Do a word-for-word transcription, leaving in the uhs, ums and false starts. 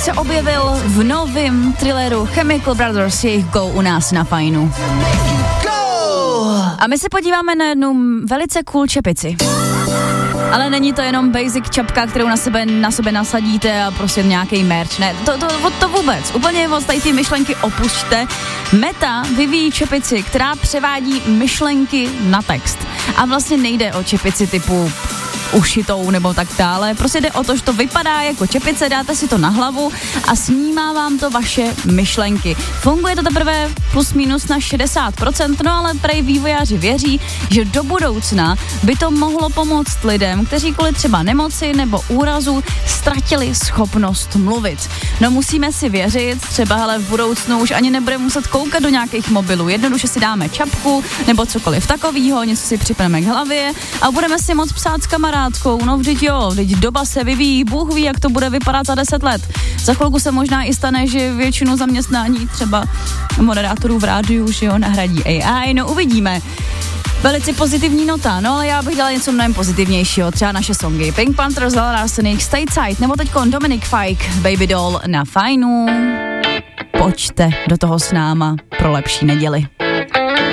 se objevil v novém thrilleru Chemical Brothers, jejich Go u nás na Fajnu. A my se podíváme na jednu velice cool čepici. Ale není to jenom basic čapka, kterou na sebe, na sebe nasadíte a prostě nějaký merch. Ne, to, to, to, to vůbec. Úplně od tady ty myšlenky opusťte. Meta vyvíjí čepici, která převádí myšlenky na text. A vlastně nejde o čepici typu ušitou nebo tak dále. Prostě jde o to, že to vypadá jako čepice, dáte si to na hlavu a snímá vám to vaše myšlenky. Funguje to teprve plus minus na šedesát procent, no ale prej vývojáři věří, že do budoucna by to mohlo pomoct lidem, kteří kvůli třeba nemoci nebo úrazu ztratili schopnost mluvit. No musíme si věřit, třeba hele v budoucnu už ani nebudeme muset koukat do nějakých mobilů, jednoduše si dáme čapku nebo cokoliv takového, něco si připneme k hlavě a budeme si moc psát s kamarádkou. No vždyť jo, vždyť doba se vyvíjí, Bůh ví, jak to bude vypadat za deset let. Za chvilku se možná i stane, že většinu zaměstnání třeba moderátorů v rádiu, že jo, nahradí A I, no uvidíme. Velice pozitivní nota, no ale já bych dala něco mnohem pozitivnějšího, třeba naše songy. Pink Panther, Zala Larsenik, Stateside, nebo teďko Dominic Fike, Baby Doll na Fajnu. Pojďte do toho s náma pro lepší neděli.